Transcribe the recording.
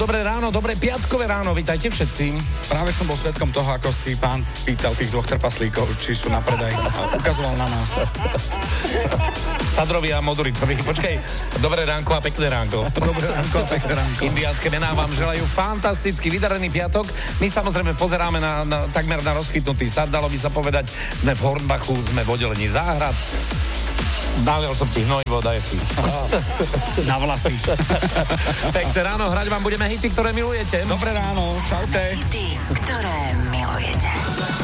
Dobré ráno, dobré piatkové ráno, vítajte všetci. Práve som bol svedkom toho, ako si pán pýtal tých dvoch trpaslíkov, či sú na predaj a ukazoval na nás. Sadrovi a Moduritovi. Počkej, dobré ránko a pekné ránko. Dobré ránko a pekné ránko. Indiánske mená vám želajú fantasticky vydarený piatok. My samozrejme pozeráme takmer na rozchytnutý start, dalo by sa povedať. Sme v Hornbachu, sme v oddelení záhrad. Nalial som ti hnojivo, daj si. Na vlasy. Pekné ráno, hrať vám budeme hity, ktoré milujete. Dobré ráno, čaute. Hity, ktoré milujete.